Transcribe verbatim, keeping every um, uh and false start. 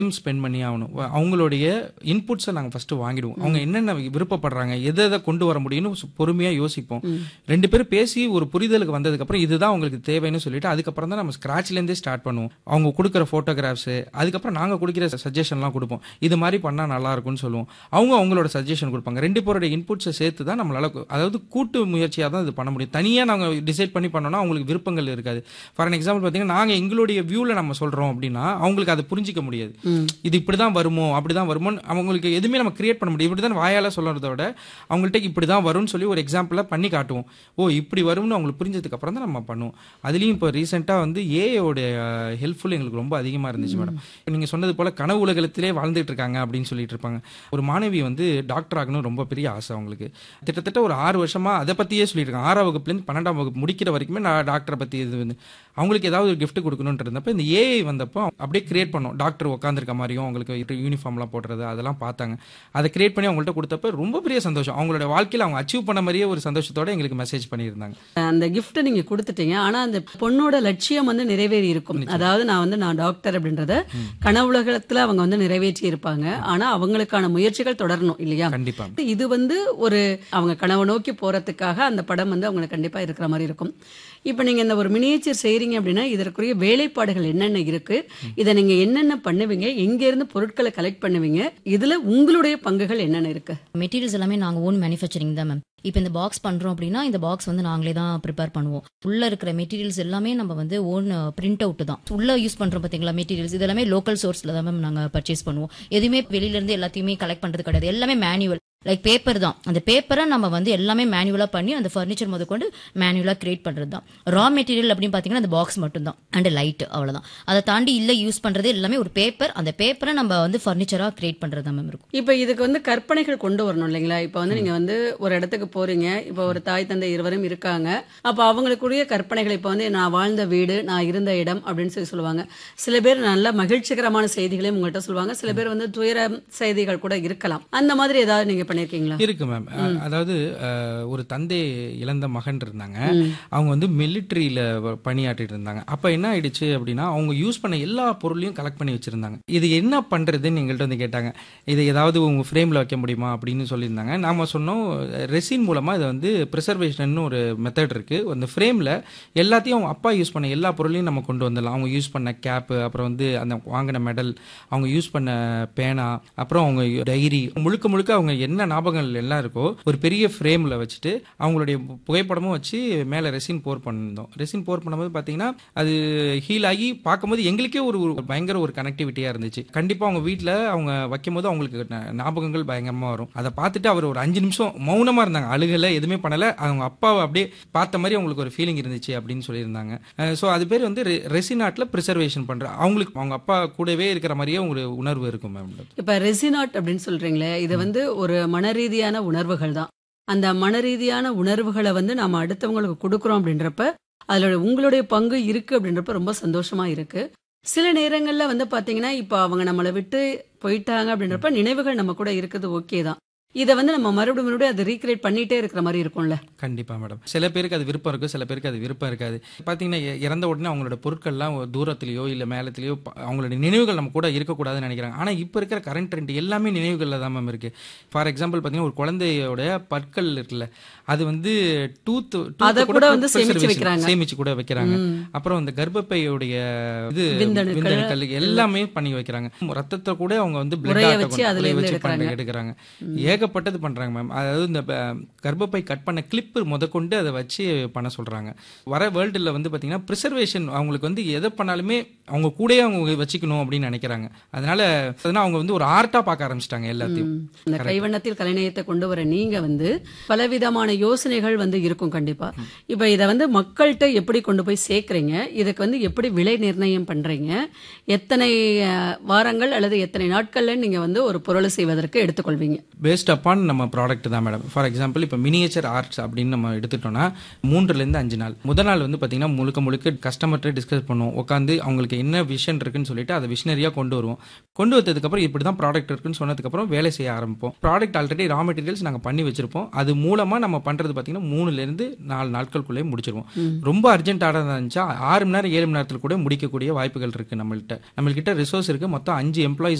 Spend பண்ணி ஆகணும். அவங்களுடைய இன்புட்ஸை நாங்கள் ஃபர்ஸ்ட் வாங்கிடுவோம். அவங்க என்னென்ன விருப்பப்படுறாங்க, எதை எதை கொண்டு வர முடியும்னு பொறுமையாக யோசிப்போம். ரெண்டு பேரும் பேசி ஒரு புரிதலுக்கு வந்ததுக்கப்புறம் இதுதான் அவங்களுக்கு தேவைன்னு சொல்லிட்டு அதுக்கப்புறம் தான் நம்ம ஸ்க்ராட்ச்லேருந்தே ஸ்டார்ட் பண்ணுவோம். அவங்க கொடுக்குற ஃபோட்டோகிராஃப்ஸு, அதுக்கப்புறம் நாங்கள் கொடுக்குற சஜஷன்லாம் கொடுப்போம். இது மாதிரி பண்ணால் நல்லா இருக்கும்னு சொல்லுவோம். அவங்க அவங்களோட சஜஷன் கொடுப்பாங்க. ரெண்டு பேரோட இன்புட்ஸை சேர்த்து தான் நம்மளால, அதாவது கூட்டு முயற்சியாக தான் இது பண்ண முடியும். தனியாக நாங்கள் டிசைட் பண்ணி பண்ணோம்னா அவங்களுக்கு விருப்பங்கள் இருக்காது. ஃபார் எக்ஸாம்பிள் பார்த்தீங்கன்னா நாங்கள் எங்களுடைய வியூவில் நம்ம சொல்கிறோம் அப்படின்னா அவங்களுக்கு அதை புரிஞ்சிக்க முடியாது. இது இப்படி தான் வருமோ அப்படி தான் வருமோ அவங்களுக்கு எதுவுமே நம்ம கிரியேட் பண்ண முடியும். இப்படி தான் வாயால் சொல்கிறத விட அவங்கள்ட்ட இப்படி தான் வரும்னு சொல்லி ஒரு எக்ஸாம்பிளாக பண்ணி காட்டுவோம். ஓ இப்படி வரும்னு அவங்களுக்கு புரிஞ்சதுக்கு அப்புறம் தான் நம்ம பண்ணுவோம். அதுலேயும் இப்போ ரீசெண்டாக வந்து ஏஐயோட ஹெல்ப்ஃபுல் எங்களுக்கு ரொம்ப அதிகமாக இருந்துச்சு மேடம். நீங்கள் சொன்னது போல் கனவு உலகத்திலே வாழ்ந்துட்டு இருக்காங்க அப்படின்னு சொல்லிட்டு இருப்பாங்க. ஒரு மாணவி வந்து டாக்டர் ஆகணும் ரொம்ப பெரிய ஆசை அவங்களுக்கு. கிட்டத்தட்ட ஒரு ஆறு வருஷமா அதை பற்றியே சொல்லிட்டு இருக்காங்க. ஆறாம் வகுப்புலேருந்து பன்னெண்டாம் வகுப்பு முடிக்கிற வரைக்குமே நான் டாக்டரை பற்றி இது வந்து அவங்களுக்கு ஏதாவது ஒரு கிஃப்ட் கொடுக்கணுன்ட்டு இருந்தப்போ இந்த ஏஐ வந்தப்போ அப்படியே கிரியேட் பண்ணோம். டாக்டர் உட்காந்துருக்க மாதிரியும் அவங்களுக்கு யூனிஃபார்ம்லாம் போடுறது அதெல்லாம் பார்த்தாங்க. அதை கிரியேட் பண்ணி அவங்கள்ட்ட கொடுத்தப்ப ரொம்ப பெரிய சந்தோஷம். அவங்களோட வாழ்க்கையில் அவங்க அச்சீவ் பண்ண மாதிரியே ஒரு சந்தோஷத்தோட எங்களுக்கு மெசேஜ் பண்ணியிருந்தாங்க. அந்த கிஃப்ட் நீங்க கொடுத்துட்டீங்க. ஆனா அந்த பொண்ணோட லட்சியம் வந்து நிறைவேறி இருக்கும். அதாவது நான் வந்து நான் டாக்டர் அப்படின்றத கனவுலகத்துல அவங்க வந்து நிறைவேற்றி இருப்பாங்க. ஆனா அவங்களுக்கான முயற்சிகள் தொடரணும் இல்லையா? கண்டிப்பா. இது வந்து ஒரு அவங்க கனவை நோக்கி போறதுக்காக அந்த படம் வந்து அவங்களுக்கு கண்டிப்பா இருக்கிற மாதிரி இருக்கும். இப்ப நீங்க இந்த ஒரு மினியேச்சர் செய்றீங்க அப்படின்னா இதற்குரிய வேலைப்பாடுகள் என்னென்ன இருக்கு, இதை நீங்க என்னென்ன பண்ணுவீங்க, எங்க இருந்து பொருட்களை கலெக்ட் பண்ணுவீங்க, இதுல உங்களுடைய பங்குகள் என்னென்ன இருக்கு? மெட்டீரியல்ஸ் எல்லாமே நாங்க ஓன் மேனுஃபேக்சரிங் தான் மேம். இப்போ இந்த பாக்ஸ் பண்றோம் அப்படின்னா இந்த பாக்ஸ் வந்து நாங்களே தான் ப்ரிப்பேர் பண்ணுவோம். உள்ள இருக்கிற மெட்டீரியல்ஸ் எல்லாமே நம்ம வந்து ஓன் பிரிண்ட் அவுட் தான். உள்ள யூஸ் பண்றோம் பாத்தீங்களா மெட்டீரியல்ஸ், இது எல்லாமே லோக்கல் சோர்ஸ்ல தான் மேம் நாங்க பர்ச்சேஸ் பண்ணுவோம். எதுவுமே வெளியில இருந்து எல்லாத்தையுமே கலெக்ட் பண்றது கிடையாது. எல்லாமே மேனுவல். லைக் பேப்பர் தான். அந்த பேப்பரை நம்ம வந்து எல்லாமே மேனுவலா பண்ணி அந்த ஃபர்னிச்சர் முத கொண்டு மேனுவலா கிரியேட் பண்றது தான். ரா மெட்டீரியல் அப்படின்னு பாத்தீங்கன்னா அந்த பாக்ஸ் மட்டும் தான் அண்ட் லைட், அவ்வளவுதான். அதை தாண்டி இல்ல யூஸ் பண்றது எல்லாமே ஒரு பேப்பர். அந்த பேப்பரை நம்ம வந்து ஃபர்னிச்சரா கிரியேட் பண்றது தான் மேம் இருக்கும். இப்ப இதுக்கு வந்து கற்பனைகள் கொண்டு வரணும் இல்லைங்களா? இப்ப வந்து நீங்க வந்து ஒரு இடத்துக்கு போறீங்க, இப்ப ஒரு தாய் தந்தை இருவரும் இருக்காங்க. அப்ப அவங்களுக்குரிய கற்பனைகள் இப்ப வந்து நான் வாழ்ந்த வீடு, நான் இருந்த இடம் அப்படின்னு சொல்லி சொல்லுவாங்க. சில பேர் நல்ல மகிழ்ச்சிகரமான செய்திகளையும் உங்கள்கிட்ட சொல்லுவாங்க. சில பேர் வந்து துயர செய்திகள் கூட இருக்கலாம். அந்த மாதிரி ஏதாவது நீங்க பண்ணிருக்கீங்களா? இருக்கு மேம். அதாவது ஒரு தந்தை இழந்த மகன் இருந்தாங்க. அவங்க வந்து மிலிட்டரியில பணியாற்றிட்டு இருந்தாங்க. அப்ப என்ன ஆயிடுச்சு அப்படின்னா அவங்க யூஸ் பண்ண எல்லா பொருளையும் கலெக்ட் பண்ணி வச்சிருந்தாங்க. இது என்ன பண்றதுன்னு எங்கள்கிட்ட வந்து கேட்டாங்க. இதை ஏதாவது உங்க ஃப்ரேம்ல வைக்க முடியுமா அப்படின்னு சொல்லியிருந்தாங்க. நாம சொன்னோம் ரெசின் மூலமா இதை வந்து ப்ரிசர்வேஷன் ஒரு மெத்தட் இருக்கு. அந்த ஃப்ரேம்ல எல்லாத்தையும் அவங்க அப்பா யூஸ் பண்ண எல்லா பொருளையும் நம்ம கொண்டு வந்துடலாம். அவங்க யூஸ் பண்ண கேப்பு, அப்புறம் வந்து அந்த வாங்கின மெடல், அவங்க யூஸ் பண்ண பேனா, அப்புறம் அவங்க டைரி, முழுக்க முழுக்க அவங்க என்ன ஞாபகங்கள் எல்லாம் இருக்கோ ஒரு பெரிய ஃப்ரேம்ல வச்சுட்டு அவங்களுடைய புகைப்படமும் வச்சு மேல ரெசின் போர் பண்ணிருந்தோம். ரெசின் போர் பண்ணும்போது பாத்தீங்கன்னா அது ஹீல் ஆகி பார்க்கும்போது எங்களுக்கே ஒரு பயங்கர ஒரு கனெக்டிவிட்டியா இருந்துச்சு. கண்டிப்பா அவங்க வீட்டுல அவங்க வைக்கும் போது அவங்களுக்கு ஞாபகங்கள் பயங்கரமா வரும். அதை பார்த்துட்டு அவர் ஒரு அஞ்சு நிமிஷம் மௌனமா இருந்தாங்க. அழுகல, எதுவுமே பண்ணல. அவங்க அப்பாவை அப்படியே பார்த்த மாதிரி அவங்களுக்கு ஒரு ஃபீலிங் இருந்துச்சு அப்படின்னு சொல்லியிருந்தாங்க. ஸோ அது பேர் வந்து ரெசின் ஆர்ட்ல ப்ரிசர்வேஷன் பண்ற அவங்களுக்கு அவங்க அப்பா கூடவே இருக்கிற மாதிரியே ஒரு உணர்வு இருக்கும் மேம். இப்ப ரெசின் ஆர்ட் அப்படின்னு சொல்றீங்களே, இது வந்து ஒரு மனரீதியான உணர்வுகள் தான். அந்த மனரீதியான உணர்வுகளை வந்து நாம அடுத்தவங்களுக்கு கொடுக்கறோம் அப்படின்றப்ப அதுல உங்களுடைய பங்கு இருக்கு அப்படின்றப்ப ரொம்ப சந்தோஷமா இருக்கு. சில நேரங்கள்ல வந்து பாத்தீங்கன்னா இப்ப அவங்க நம்மளை விட்டு போயிட்டாங்க அப்படின்றப்ப நினைவுகள் நம்ம கூட இருக்குது, ஓகே தான். இதை வந்து நம்ம மறுபடியும் மறுபடியும் அதை ரீக்ரியேட் பண்ணிட்டே இருக்கிற மாதிரி இருக்கும்ல. கண்டிப்பா மேடம். சில பேருக்கு அது விருப்பம் இருக்கும், சில பேருக்கு அது விருப்பம் இருக்காது. பாத்தீங்கன்னா இறந்த உடனே அவங்களோட பொருட்கள்லாம் தூரத்திலேயோ இல்ல மேலத்திலேயோ அவங்களோட நினைவுகள் நம்ம கூட இருக்கக்கூடாதுன்னு நினைக்கிறாங்க. ஆனா இப்ப இருக்கிற கரண்ட் ட்ரெண்ட் எல்லாமே நினைவுகள்ல தான் மேம் இருக்கு. ஃபார் எக்ஸாம்பிள் பாத்தீங்கன்னா ஒரு குழந்தையோட பற்கள் இருக்குல்ல, அது வந்து டூத் அதை கூட வந்து சேமிச்சு வைக்கிறாங்க, சேமிச்சு கூட வைக்கிறாங்க. அப்புறம் அந்த கர்ப்பப்பையுடைய இது விந்தணுக்கள் எல்லாமே பண்ணி வைக்கிறாங்க. ரத்தத்தை கூட அவங்க வந்து பிளட் வச்சு எடுக்கிறாங்க. ஏகப்பட்டது பண்றாங்க மேம். அதாவது இந்த கர்ப்பப்பை கட் பண்ண கிளிப் முதற்கொண்டு அதை வச்சு பண்ண சொல்றாங்க. வர வேர்ல்டுல வந்து பாத்தீங்கன்னா ப்ரிசர்வேஷன் அவங்களுக்கு வந்து எதை பண்ணாலுமே அவங்க கூடயே அவங்க வச்சுக்கணும் அப்படின்னு நினைக்கிறாங்க. அதனால அவங்க வந்து ஒரு ஆர்ட்டா பார்க்க ஆரம்பிச்சிட்டாங்க எல்லாத்தையும். இந்த கைவண்ணத்தில் கலைநயத்தை கொண்டு வர நீங்க வந்து பலவிதமான யோசனைகள் வந்து இருக்கும் கண்டிப்பா. இப்ப இதை வந்து மக்கள்கிட்ட எப்படி கொண்டு போய் சேர்க்கறீங்க, இதுக்கு வந்து எப்படி விலை நிர்ணயம் பண்றீங்க, எத்தனை வாரங்கள் அல்லது எத்தனை நாட்கள்ல நீங்க வந்து ஒரு பொருளை செய்வதற்கு எடுத்துக்கொள்வீங்க? பேஸ்ட் பேஸ்ட் அப்பான் நம்ம ப்ராடக்ட் தான் மேடம். ஃபார் எக்ஸாம்பிள் இப்போ மினியேச்சர் ஆர்ட்ஸ் அப்படின்னு நம்ம எடுத்துட்டோம்னா மூன்றுலேருந்து அஞ்சு நாள். முதல் நாள் வந்து பார்த்தீங்கன்னா முழுக்க முழுக்க கஸ்டமர்கிட்ட டிஸ்கஸ் பண்ணுவோம். உட்காந்து அவங்களுக்கு என்ன விஷன் இருக்குன்னு சொல்லிட்டு அதை விஷனரியாக கொண்டு வருவோம். கொண்டு வந்ததுக்கப்புறம் இப்படி தான் ப்ராடக்ட் இருக்குன்னு சொன்னதுக்கப்புறம் வேலை செய்ய ஆரம்பிப்போம். ப்ராடக்ட் ஆல்ரெடி ரா மெட்டீரியல்ஸ் நாங்கள் பண்ணி வச்சிருப்போம். அது மூலமாக நம்ம பண்ணுறது பார்த்தீங்கன்னா மூணுலேருந்து நாலு நாட்களுக்குள்ளேயே முடிச்சிருவோம். ரொம்ப அர்ஜென்ட் ஆர்டர் இருந்துச்சா ஆறு மணி நேரம் ஏழு மணி நேரத்தில் கூட முடிக்கக்கூடிய வாய்ப்புகள் இருக்குது. நம்மள்கிட்ட நம்மள்கிட்ட ரிசோர்ஸ் இருக்குது. மொத்தம் அஞ்சு எம்ப்ளாயிஸ்